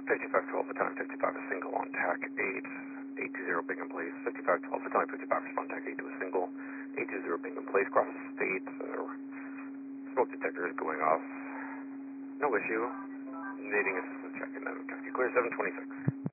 5512, battalion 55 is single on TAC 8, 820 Bingham Place. 5512, battalion 55 respond TAC 8 to a single, 820 Bingham Place, cross the state. Smoke detector is going off. No issue. Needing assistance check in. Clear 726.